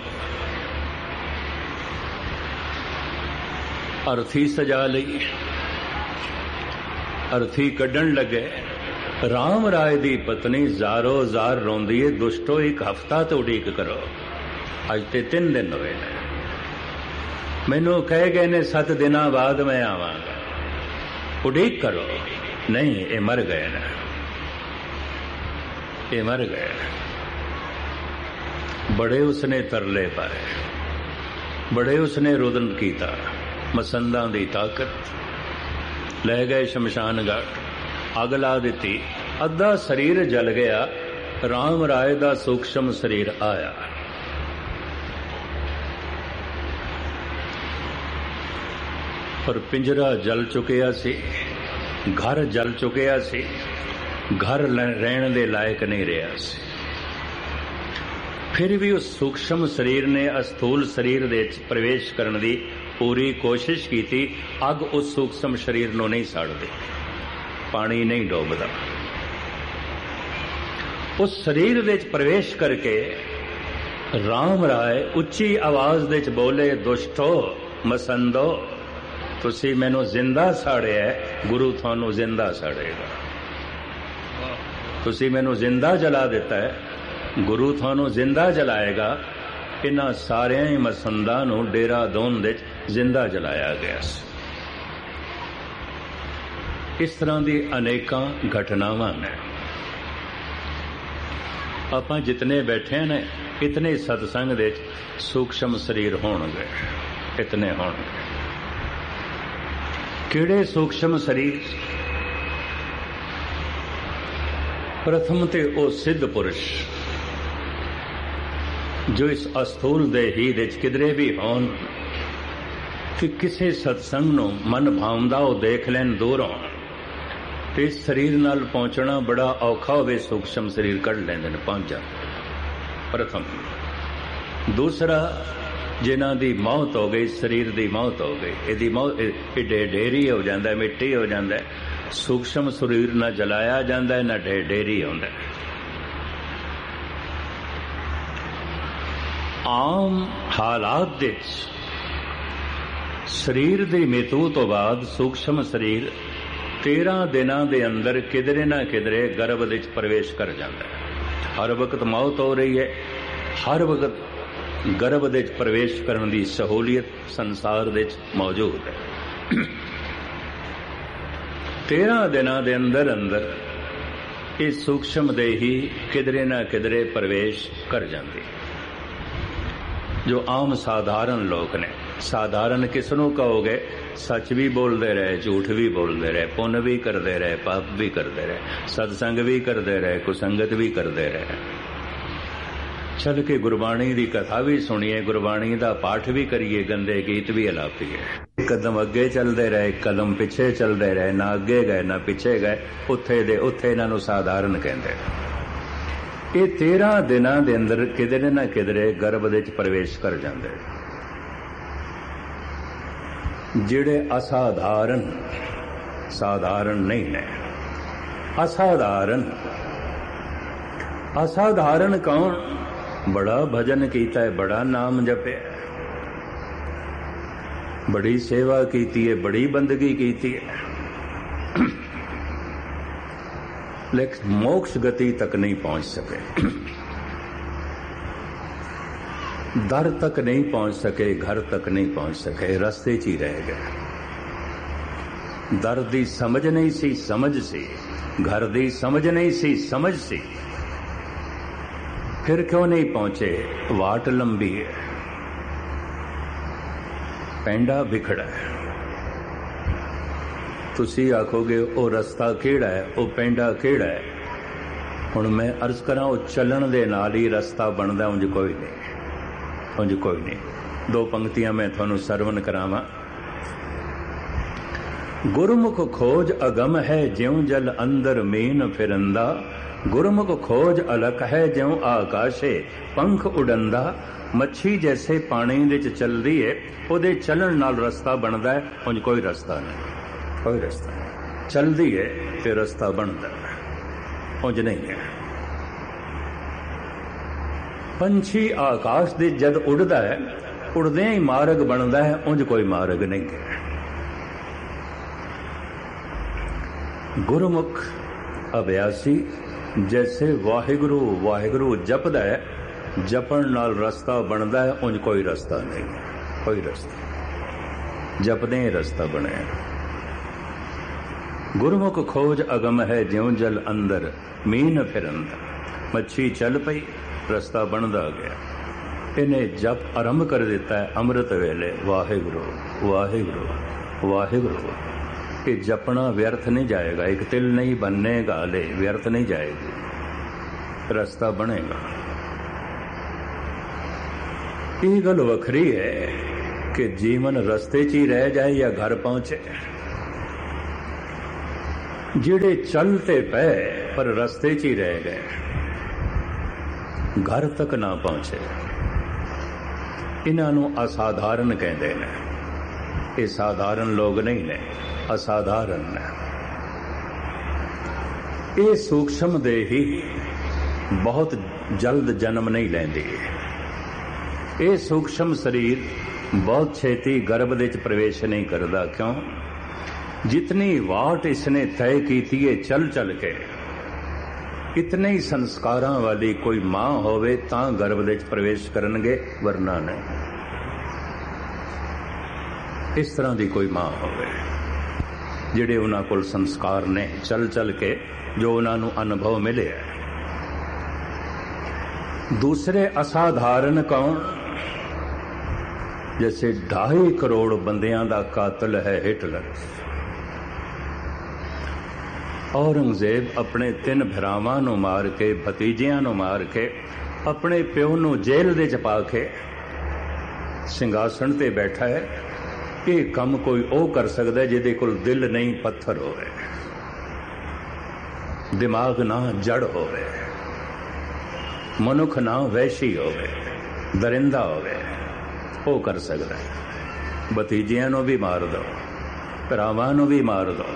S1: ਅਰਥੀ ਸਜਾ ਲਈ, ਅਰਥੀ ਕੱਢਣ ਲੱਗੇ। ਰਾਮ ਰਾਏ ਦੀ ਪਤਨੀ ਜ਼ਾਰੋ ਜ਼ਾਰ ਰੋਂਦੀ ਏ, ਦੁਸ਼ਟੋ ਇੱਕ ਹਫ਼ਤਾ ਤੋਂ ਉਡੀਕ ਕਰੋ, ਅੱਜ ਤੇ ਤਿੰਨ ਦਿਨ ਹੋਏ ਨੇ। ਮੈਨੂੰ ਕਹਿ ਗਏ ਨੇ ਸੱਤ ਦਿਨਾਂ ਬਾਅਦ ਮੈਂ ਆਵਾਂਗਾ, ਉਡੀਕ ਕਰੋ। ਨਹੀਂ, ਇਹ ਮਰ ਗਏ ਨੇ, ਇਹ ਮਰ ਗਏ। ਬੜੇ ਉਸਨੇ ਤਰਲੇ ਪਾਏ, ਬੜੇ ਉਸਨੇ ਰੁਦਨ ਕੀਤਾ। ਮਸੰਦਾਂ ਦੀ ਤਾਕਤ ਲੈ ਗਏ ਸ਼ਮਸ਼ਾਨ ਘਾਟ, ਅੱਗ ਲਾ ਦਿੱਤੀ, ਅੱਧਾ ਸਰੀਰ ਜਲ ਗਿਆ। ਰਾਮ ਰਾਏ ਦਾ ਸੂਖਸ਼ਮ ਸਰੀਰ ਆਇਆ। ਪਰ ਪਿੰਜਰਾ ਜਲ ਚੁੱਕਿਆ ਸੀ, ਘਰ ਜਲ ਚੁੱਕਿਆ ਸੀ, ਘਰ ਰਹਿਣ ਦੇ ਲਾਇਕ ਨਹੀਂ ਰਿਹਾ ਸੀ। फिर भी उस सूक्ष्म शरीर ने अस्थूल शरीर दे प्रवेश करने की पूरी कोशिश की थी। अग उस सूक्ष्म शरीर को नहीं साड़ती, पानी नहीं डोबदा। उस शरीर दे प्रवेश करके राम राय उच्ची आवाज दे बोले, दुष्टो मसंदो, तुसी मैनू जिंदा साड़िया, गुरु थानू जिंदा साड़ेगा। तुसी मैनू जिंदा जला दिता है, गुरु थानू जिंदा जलाएगा। इन्हां सारियां ही मसंदां नू डेरा दोन दे जिंदा जलाया गया। इस तरह की अनेकां घटनावां ने। आपां जितने बैठे ने इतने सत्संग दे सूक्ष्म शरीर होणगे, इतने होणगे। किहड़े सूक्ष्म शरीर? प्रथम ते ओ सिद्ध पुरुष जो इस अस्थूल देही दे किधरे भी होन कि किसी सत्संग नूं मन भावदा ओ देख लैन दूरों, तो इस शरीर नाल पहुंचना बड़ा औखा होवे, सूक्ष्म शरीर कढ़ लैंदे ने, पहुंच जाते। प्रथम। दूसरा, जिन्हां दी मौत हो गई, शरीर दी मौत हो गई, इहदी मौत ढे ढेरी हो जाता है, मिट्टी हो जाता है। सूक्ष्म शरीर ना जलाया जाता है, ना ढे ढेरी होंदा है। आम हालात दे शरीर दी मृत्यु तो बाद सूक्ष्म शरीर तेरह दिनों के अंदर किधरे ना किधरे गर्भ विच प्रवेश कर जाता है। हर वक्त मौत हो रही है, हर वक्त गर्भ विच प्रवेश करने की सहूलियत संसार विच मौजूद है। तेरह दिनों के अंदर अंदर ये सूक्ष्म देही किधरे ना किधरे प्रवेश कर जाती है। जो आम साधारण लोग ने, साधारण किसनों कहोगे? सच भी बोलते रहे, झूठ भी बोलते रहे, पुण्य भी करते रहे, पाप भी करते रहे, सत्संग भी करते रहे, कुसंगत भी करते रहे, चल के गुरबाणी की कथा भी सुनिए, गुरबाणी का पाठ भी करिए, गंदे गीत भी अलापीए। एक कदम अगे चलते रहे, एक कदम पिछे चलते रहे, ना अगे गए ना पिछे गए, उत्थे दे उत्थे इन्हां नूं साधारण कहते। ये तेरह दिनों के अंदर किधरे ना किधरे गर्भ विच प्रवेश कर जाते। जिहड़े असाधारण, साधारण नहीं ने, असाधारण। असाधारण कौन? बड़ा भजन कीता है, बड़ा नाम जपे, बड़ी सेवा कीती है, बड़ी बंदगी कीती है, लेकिन मोक्ष गति तक नहीं पहुंच सके, दर तक नहीं पहुंच सके, घर तक नहीं पहुंच सके, रास्ते च ही रह गए। दर दी समझ नहीं सी, समझ सी, घर दी समझ नहीं सी, समझ सी, फिर क्यों नहीं पहुंचे? वाट लंबी है, पैंडा बिखड़ा है। तुसी आखोगे ओ रस्ता केड़ा है, ओ पेंडा केड़ा है? हुण मैं अर्ज करा, ओ चलन दे नाल ही रस्ता बनदा, उंज कोई नहीं, उंज कोई नहीं। दो पंक्तियां मैं थानू सरवण करावां। गुरमुख खोज अगम है, ज्यों जल अंदर मीन फिरंदा, गुरमुख खोज अलख है, ज्यों आकाशे पंख उड़ंदा। मच्छी जैसे पानी विच चलदी है, ओदे चलन नाल रस्ता बनदा है, उंज कोई रस्ता नहीं, कोई रास्ता नहीं। चलती है तो रास्ता बनता है, उंज नहीं है। पंछी आकाश दे जद उड़दा है, उड़दे ही मार्ग बनता है, उंज कोई मार्ग नहीं है। गुरमुख अभ्यासी जैसे वाहिगुरु वाहिगुरु जपदा है, जपण नाल रास्ता बनता है, उंज कोई रास्ता नहीं, कोई रास्ता। जपदे ही रास्ता बने। गुरमुख खोज अगम है, ज्यों जल अंदर मीन फिरंदा। मच्छी चल पई, रास्ता बनता गया। इन्हें जप आरंभ कर दिता है अमृत वेले, वाहिगुरु वाहिगुरु वाहिगुरु। ये जपना व्यर्थ नहीं जाएगा, एक तिल नहीं बनने गाले, व्यर्थ नहीं जाएगी, रास्ता बनेगा। ये गल वखरी है कि जीवन रस्ते च ही रह जाए या घर पहुंचे। जिहड़े चलते पे पर रस्ते च ही रह गए, घर तक ना पहुँचे। इन्हां नूं असाधारण कहते हैं। ये साधारण लोग नहीं ने, असाधारण ने। ये सूक्ष्म देही बहुत जल्द जन्म नहीं लेंदी। ये सूक्ष्म शरीर बहुत छेती गर्भ दे प्रवेश नहीं करता। क्यों? जितनी वाट इसने तय की थी है चल चल के, इतने ही संस्कारां वाली कोई मां होवे तां गर्भ दे प्रवेश करनगे, वरना नहीं। इस तरह की कोई मां होवे जिहड़े उन्हां कोल संस्कार ने चल चल के जो उन्हां नूं अनुभव मिले। दूसरे असाधारण कौन? जैसे ढाई करोड़ बंदियां दा कातिल है हिटलर। औरंगजेब अपने तीन भरावां नूं मार के, भतीजियां नूं मार के, अपने प्यो नूं जेल दे च पा के सिंघासन ते बैठा है। ये काम कोई ओ कर सकता है जिहदे कोल दिल नहीं पत्थर होवे, दिमाग ना जड़ होवे, मनुख ना वैशी होवे, दरिंदा होवे। ओ कर सकता है। भतीजियां नूं भी मार दो, भरावां नूं भी मार दो,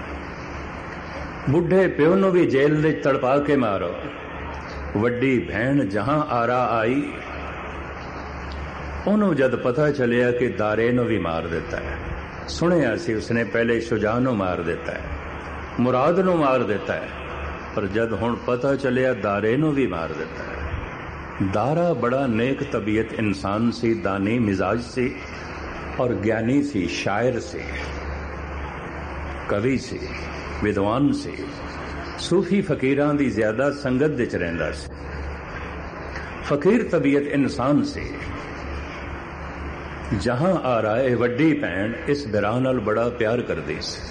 S1: बुढ़े प्यो नूं भी जेल दे तड़पा के मारो। वड्डी भैन जहां आरा आई, उन्होंने जद पता चलिया कि दारे नूं भी मार देता है। सुनिया सी उसने पहले शुजा नूं मार देता है, मुराद नूं मार देता है, पर जद हुण पता चलिया दारे नूं भी मार देता है। दारा बड़ा नेक तबीयत इंसान सी, दानी मिजाज सी और ज्ञानी सी, शायर सी, कवि सी, विद्वान सी, सूफी फकीरां दी ज्यादा संगत विच रहिंदा सी। फकीर तबीयत इंसान सी। जहां आ रहा है वड्डी भैन इस बिराह नाल बड़ा प्यार करदी सी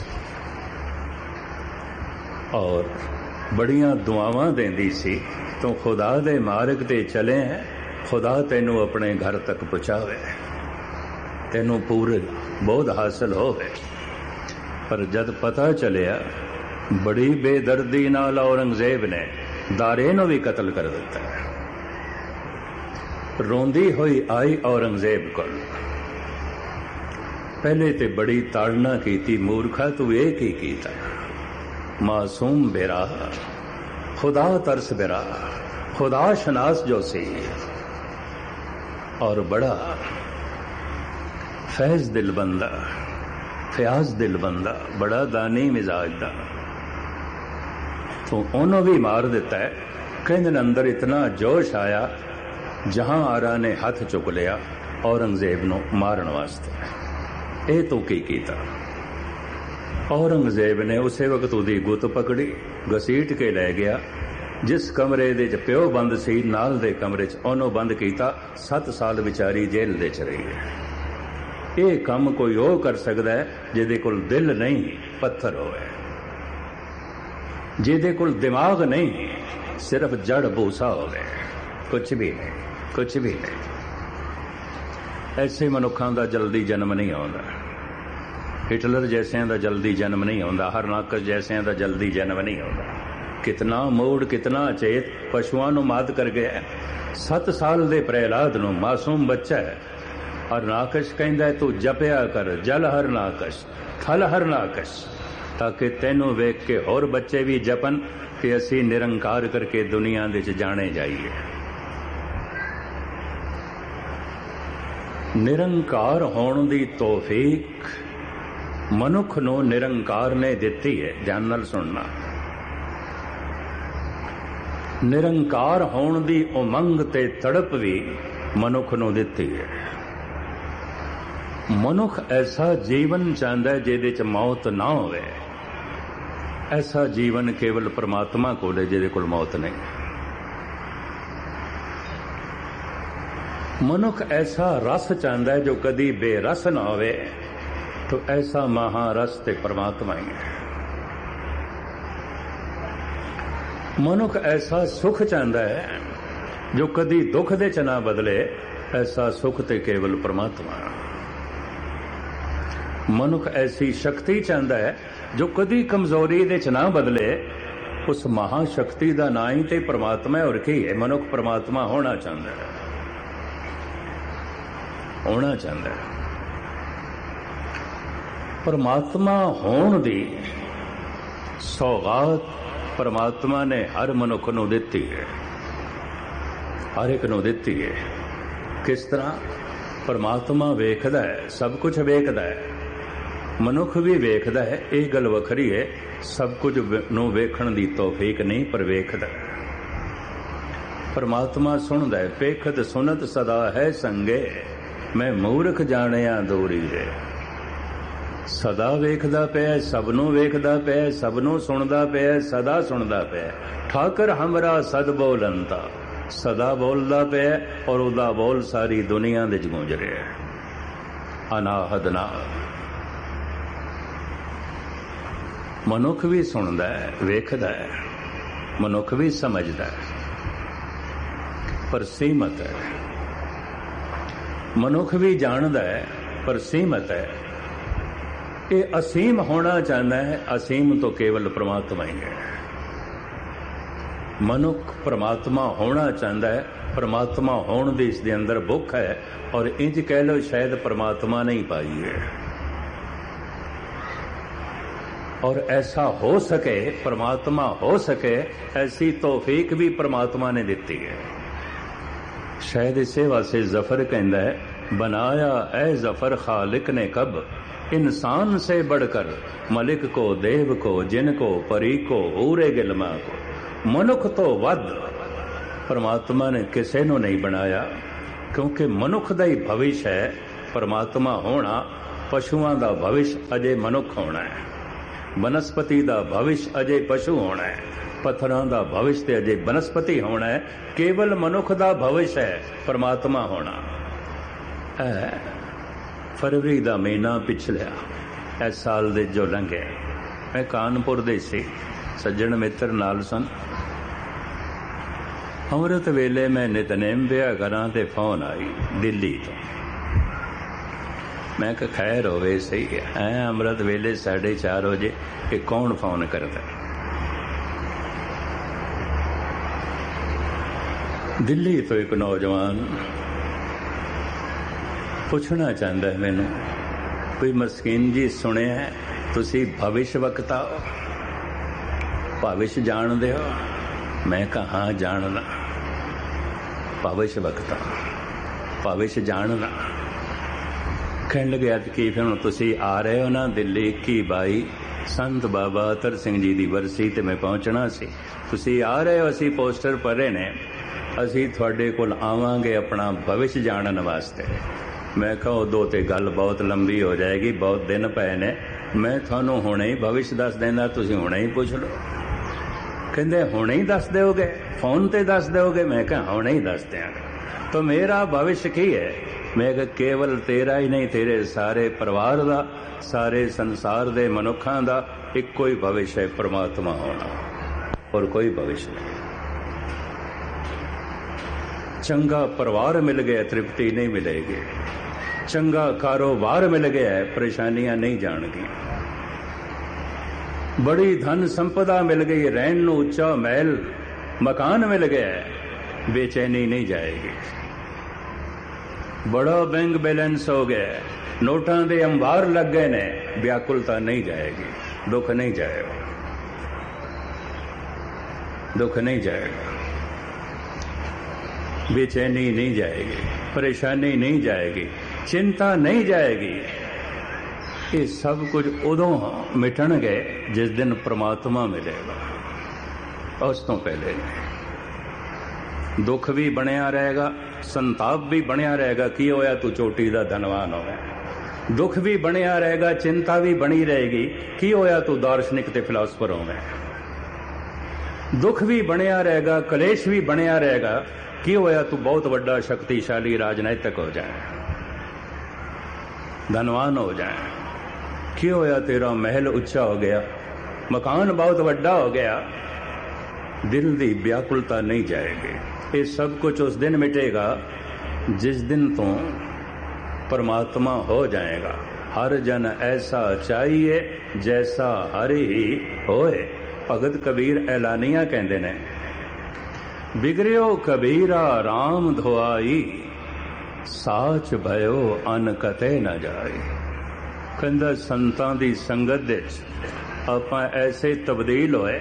S1: और बड़ियां दुआवां देंदी सी। तो खुदा दे मार्ग ते चले हैं, खुदा तेनू अपने घर तक पहुंचावे, तेनू पूरे बोध हासिल होवे। पर जद पता चलिया बड़ी बेदर्दी नाल औरंगजेब ने दारे नूं भी कतल कर दिता है। रोंदी हुई आई औरंगजेब कोल। पहले ते बड़ी ताड़ना की, मूर्खा तू ये की कीता। मासूम बेरा, खुदा तरस बेरा, खुदा शनास जो सी और बड़ा फैज दिल बंदा, फयाज दिल बंदा, बड़ा दानी मिजाज दा, तो उन्होंने भी मार दिता है। कहते अंदर इतना जोश आया, जहां आरा ने हाथ चुक लिया औरंगजेब नूं मारन वास्ते। ये तो की कीता। औरंगजेब ने उसे वक्त उदी गुत पकड़ी, घसीट के लै गया। जिस कमरे दे च प्यो बंद सी, नाल दे कमरे च ओनू बंद कीता। सत्त साल बिचारी जेल दे च रही है। ये काम कोई ओ कर सकता है जिहदे कोल दिल नहीं पत्थर होवे, जिहदे कोल दिमाग नहीं सिर्फ जड़ भूसा होवे। कुछ भी नहीं, कुछ भी नहीं। ऐसे मनुखों का जल्दी जन्म नहीं आता। हिटलर जैसिਆਂ ਦਾ जल्दी जन्म नहीं आता। हरनाकश जैसिਆਂ ਦਾ जल्दी जन्म नहीं आता। कितना मोड़, कितना चेत पशुओं ਨੂੰ मात कर गया। सत्त साल ਦੇ प्रहलाद ਨੂੰ मासूम बच्चा है। हरनाकश कहता है तू जपिया कर जल हरनाकश, थल हरनाकश, ताकि तेनों वेख के होर बच्चे भी जपन कि असी निरंकार करके दुनिया दे च जाने जाइए। निरंकार होने की तौफीक मनुख नूं निरंकार ने दिती है। ध्यान नाल सुनना। निरंकार होने की उमंग ते तड़प भी मनुख नूं दिती है। मनुख ऐसा जीवन चाहता है जिहदे च मौत ना होवे। ऐसा जीवन केवल परमात्मा कोल है जिहदे कोल मौत नहीं। मनुख ऐसा रस चाहता है जो कदी बेरस ना होवे। तो ऐसा महारस ते परमात्मा ही है। मनुख ऐसा सुख चाहता है जो कदी दुख दे च ना बदले। ऐसा सुख ते केवल परमात्मा। मनुख ऐसी शक्ति चाहता है जो कदी कमजोरी दे च ना बदले। उस महाशक्ति का ना ही तो परमात्मा है और की है। मनुख परमात्मा होना चाहता है, होना चाहता है। परमात्मा होने दी सौगात परमात्मा ने हर मनुख नूं दित्ती है, हर एक नूं दित्ती है। किस तरह? परमात्मा वेखदा है, सब कुछ वेखदा है, मनुख भी वेखदा है। यह गल वखरी है, सब कुछ नूं वेखण दी तौफीक नहीं, पर वेखदा है। परमात्मा सुनदा है, पेखत सुनत सदा है संगे, मैं मूर्ख जाणिया दूरी है। सदा वेखदा पिया, सबनों वेखदा पिया, सबनों सुनदा पिया, सदा सुनदा पिया। ठाकर हमरा सद बोलंता, सदा बोलदा पिया और उदा बोल सारी दुनिया दे गूंज रहा है। अनाहद नाद मनुख भी सुनदा है, वेखदा है, मनुख भी समझदा है, पर सीमत है। मनुख भी जानदा है, पर सीमत है। ये असीम होना चाहता है, असीम तो केवल परमात्मा ही है। मनुख परमात्मा होना चाहता है, परमात्मा होने की इसके अंदर भुख है, और इंज कह लो शायद परमात्मा नहीं पाई है। और ऐसा हो सके, परमात्मा हो सके, ऐसी तौफीक भी परमात्मा ने दी है। शायद इसे वास्ते जफर कहता है, बनाया ऐ जफर खालिक ने कब, इंसान से बढ़कर मलिक को, देव को, जिन को, परी को, हूरे गिलमा को, मनुख तो वध परमात्मा ने किसी को नहीं बनाया। क्योंकि मनुख का ही भविष्य है परमात्मा होना, पशुओं का भविष्य अजे मनुख होना है, वनस्पति का भविष्य अजे पशु होना है, पत्थरों का भविष्य अजे वनस्पति होना है। केवल मनुख का भविष्य है परमात्मा होना। है फरवरी का महीना पिछलिया इस साल दे जो लंघे, मैं कानपुर दे सी, सज्जन मित्र नाल सन। अमृत वेले मैं नितनेम पिया करा ते फोन आई दिल्ली तो। मैं कहा खैर होवे सही है, अमृत वेले साढ़े चार बजे कि कौन फोन करता? दिल्ली तो एक नौजवान पूछना चाहता है मैनू, कोई मस्कीन जी सुने है तुसी भविष्य वक्ता हो, भविष्य जानते हो? मैं कहा हाँ जानना, भविष्य वक्ता, भविष्य जानना। कहने लगे कि फिर हम तुसी आ रहे हो ना दिल्ली इक्की बाई संत बाबा अतर सिंह जी की बरसी ते मैं पहुंचना सी, तुसी आ रहे हो, असी पोस्टर पढ़े ने, असी थोड़े कोल आवांगे अपना भविष्य जानने वास्ते। मैं कहा उदों ते गल बहुत लंबी हो जाएगी, बहुत दिन पे ने, मैं थानू हुणे ही भविष्य दस देना, तुसी हुणे ही पूछ लो। कहते हुणे ही दस दोगे, फोन ते दस दोगे? मैं कहा हुणे ही दस देंगे। तो मेरा भविष्य की है? मैं कहा केवल तेरा ही नहीं, तेरे सारे परिवार का, सारे संसार दे मनुखों का इको ही भविष्य है, परमात्मा होना, और कोई भविष्य नहीं। चंगा परिवार मिल गया तृप्ति नहीं मिलेगी, चंगा कारोबार मिल गया है परेशानियां नहीं जाएंगी, बड़ी धन संपदा मिल गई, रहन नूं उच्चा महल मकान मिल गया है, बेचैनी नहीं जाएगी। बड़ा बैंक बैलेंस हो गया है, नोटां दे अंबार लग गए ने, व्याकुलता नहीं जाएगी, दुख नहीं जाएगा, दुख नहीं जाएगा, बेचैनी नहीं जाएगी, परेशानी नहीं जाएगी, चिंता नहीं जाएगी। ये सब कुछ उदों मिटणगे जिस दिन परमात्मा मिलेगा, उस तो पहले नहीं। दुख भी बनिया रहेगा, संताप भी बनिया रहेगा, की होया तू चोटी दा धनवान होवे, दुख भी बनिया रहेगा, चिंता भी बनी रहेगी, की होया तू दार्शनिक ते फिलासफर होवे, दुख भी बनिया रहेगा, कलेश भी बनिया रहेगा, की होया तू बहुत बड़ा शक्तिशाली राजनैतिक हो जाए, धनवान हो जाए, की होया तेरा महल उच्चा हो गया, मकान बहुत बड़ा हो गया, दिल की व्याकुलता नहीं जाएगी। ये सब कुछ उस दिन मिटेगा जिस दिन तू परमात्मा हो जाएगा। हर जन ऐसा चाहिए जैसा हरि ही होए, भगत कबीर ऐलानिया कहते ने, बिगड़ियो कबीरा राम धोआई, साच भयो अन कते न जाए। कहंदा संतां दी संगत दे आपां ऐसे तब्दील होए,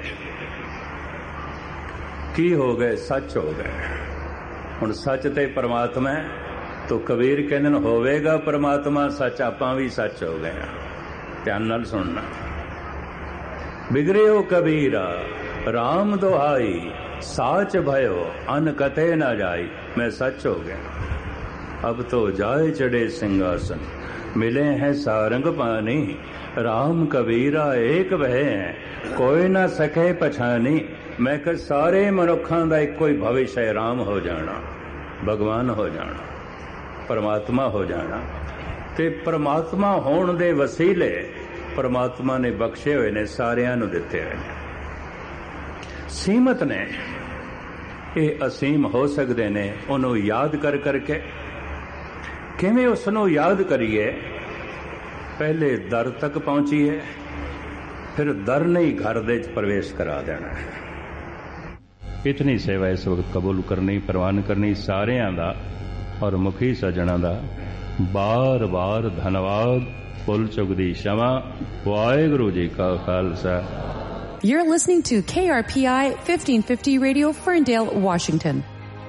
S1: की हो गए, सच हो गए। हुण सच ते परमात्मा है, तो कबीर कहंदे होवेगा परमात्मा सच, आपां भी सच हो गए। ध्यान नाल सुनना। बिगड़ियो कबीरा राम दुहाई, साच भयो अन कते न जाई। मैं सच हो गया। अब तो जाए चढ़े सिंहासन, मिले हैं सारंग पानी। राम कबीरा एक वह है, कोई ना सके पछानी। मैं कह सारे मनुखां दा इक्को ही भविष्य है, राम हो जाना, भगवान हो जाना, परमात्मा हो जाना। ते परमात्मा होण दे वसीले परमात्मा ने बख्शे हुए ने, सारियां नूं दिते हुए ने। सीमत ने ये असीम हो सकते ने। उन्हों याद कर करके किवें उसनों याद करिए। पहले दर तक पहुंचीए, फिर दर नहीं घर दे प्रवेश करा देना। इतनी सेवा इस वक्त कबूल करनी, प्रवान करनी सारियां दा और मुखी सज्जणा दा बार बार धन्यवाद। भुल चुक दी क्षमा। वाहिगुरू जी का Khalsa.
S2: You're listening to K R P I fifteen fifty Radio, Ferndale, Washington.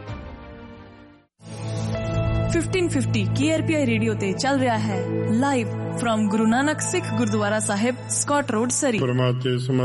S3: fifteen fifty K R P I radio ते चल रहा है live from Guru Nanak Sikh gurdwara Sahib, Scott road, सरी।